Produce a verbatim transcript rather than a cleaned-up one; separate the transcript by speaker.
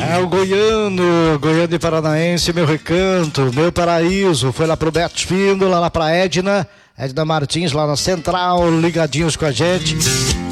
Speaker 1: É o Goiano, Goiano e Paranaense, meu recanto, meu paraíso. Foi lá pro Beto Espíndola, lá pra Edna, Edna Martins, lá na Central, ligadinhos com a gente.